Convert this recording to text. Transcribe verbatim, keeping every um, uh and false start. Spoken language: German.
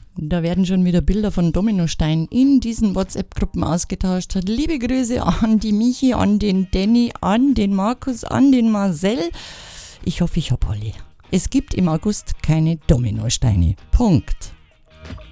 Da werden schon wieder Bilder von Dominosteinen in diesen WhatsApp-Gruppen ausgetauscht. Liebe Grüße an die Michi, an den Danny, an den Markus, an den Marcel. Ich hoffe, ich habe alle. Es gibt im August keine Dominosteine. Punkt.